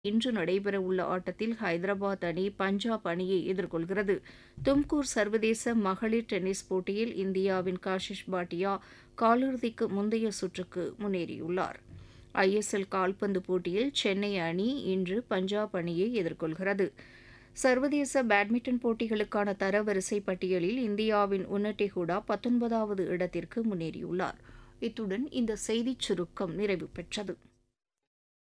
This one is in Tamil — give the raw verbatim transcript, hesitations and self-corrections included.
இன்று நடைபெறவுள்ள ஆட்டத்தில் ஹைதராபாத் அணி பஞ்சாப் அணியை எதிர்கொள்கிறது. தும்கூர் சர்வதேச மகளிர் டென்னிஸ் போட்டியில் இந்தியாவின் காஷிஷ் பாட்டியா காலிறுதிக்கு முந்தைய சுற்றுக்கு முன்னேறியுள்ளார். ஐ எஸ் எல் கால்பந்து போட்டியில் சென்னை அணி இன்று பஞ்சாப் அணியை எதிர்கொள்கிறது. சர்வதேச பேட்மிண்டன் போட்டிகளுக்கான தரவரிசை பட்டியலில் இந்தியாவின் உன்னட்டி ஹூடா பத்தொன்பதாவது இடத்திற்கு முன்னேறியுள்ளார். இத்துடன் இந்த செய்திச் சுருக்கம் நிறைவு பெற்றது.